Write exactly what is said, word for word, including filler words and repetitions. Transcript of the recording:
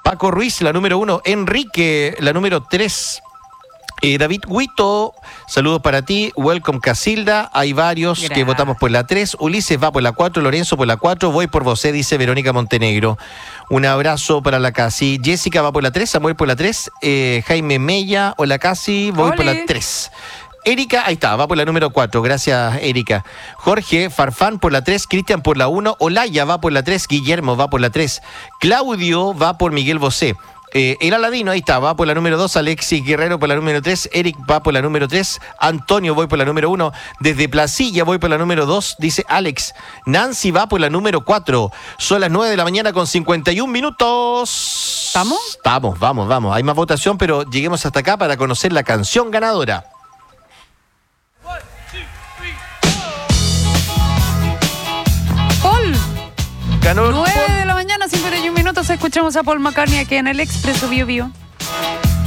Paco Ruiz, la número uno. Enrique, la número tres. Eh, David Huito, saludos para ti. Welcome Casilda. Hay varios Gracias. que votamos por la tres. Ulises va por la cuatro. Lorenzo por la cuatro. Voy por vos, dice Verónica Montenegro. Un abrazo para la Casi. Jessica va por la tres. Samuel por la tres. Eh, Jaime Mella, hola Casi. Voy Ole. por la tres. Erika, ahí está, va por la número cuatro. Gracias, Erika. Jorge Farfán por la tres. Cristian por la uno. Olaya va por la tres. Guillermo va por la tres. Claudio va por Miguel Bosé. Eh, el Aladino, ahí está, va por la número dos, Alexis Guerrero por la número tres, Eric va por la número tres, Antonio voy por la número uno, desde Placilla voy por la número dos, dice Alex, Nancy va por la número cuatro, son las nueve de la mañana con cincuenta y un minutos. ¿Estamos? Vamos, vamos, vamos, hay más votación, pero lleguemos hasta acá para conocer la canción ganadora. Paul. Ganó nueve de la mañana, cincuenta y un minutos. Escuchamos a Paul McCartney aquí en el Expreso Bio Bio.